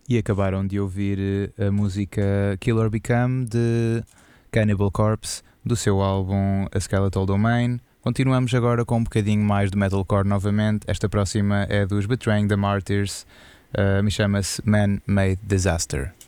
E acabaram de ouvir a música Kill or Become de Cannibal Corpse, do seu álbum A Skeletal Domain. Continuamos agora com um bocadinho mais de metalcore novamente. Esta próxima é dos Betraying the Martyrs, me chama-se Man Made Disaster.